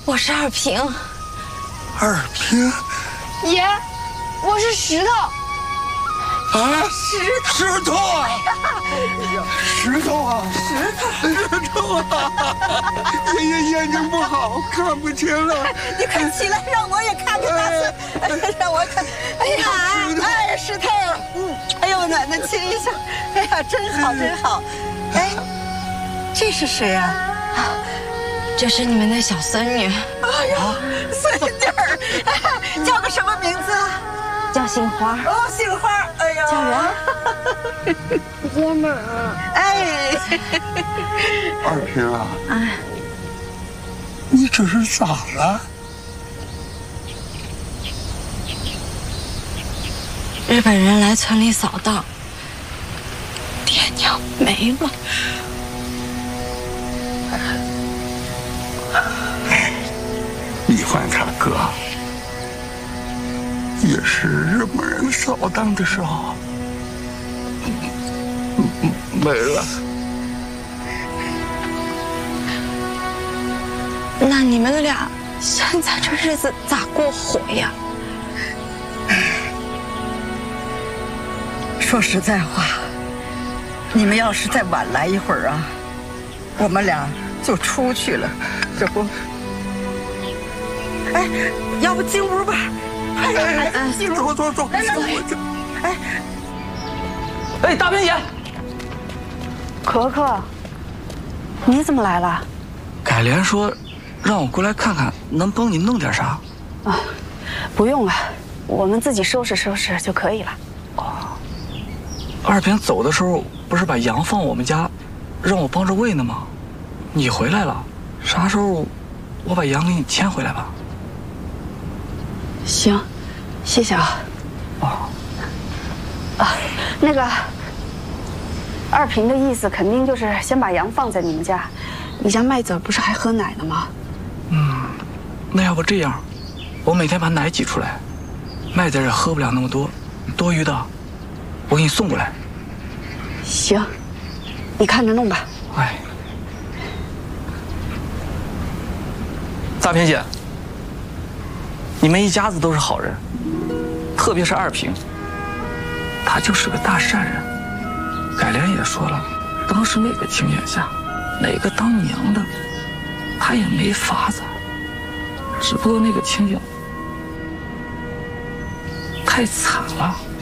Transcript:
我是二平。 二平， 爷，我是石头。 啊，石头啊！石头啊！石头啊！爷爷眼睛不好，看不清了。 你快起来，让我也看看大孙，让我看。哎呀，哎，石头，哎呦，奶奶亲一下。哎呀，真好，真好。哎，这是谁啊？ 这是你们的小孙女。 哎呀，孙女儿，叫个什么名字啊？ 叫杏花。 哦，杏花。哎呀， 叫人。爷们儿。 哎， 二平啊，你这是咋了？ 日本人来村里扫荡，爹娘没了。 你换他哥，也是日本人扫荡的时候没了。 那你们俩现在这日子咋过活呀？ 说实在话，你们要是再晚来一会儿啊，我们俩就出去了，这不。哎，要不进屋吧？快点，孩子，进屋。 走。 哎，大平姐， 可可，你怎么来了？ 改莲说，让我过来看看，能帮你弄点啥？ 啊，不用了，我们自己收拾收拾就可以了。 二平走的时候不是把羊放我们家，让我帮着喂呢吗？你回来了，啥时候我把羊给你牵回来吧？ 行，谢谢啊。 哦。 那个，二平的意思肯定就是先把羊放在你们家，你家麦子不是还喝奶呢吗？ 那要不这样，我每天把奶挤出来，麦子也喝不了那么多，多余的我给你送过来。 行，你看着弄吧。 哎，大平姐，你们一家子都是好人，特别是二平，他就是个大善人。改莲也说了，当时那个情景下，哪个当娘的，他也没法子。只不过那个情景太惨了。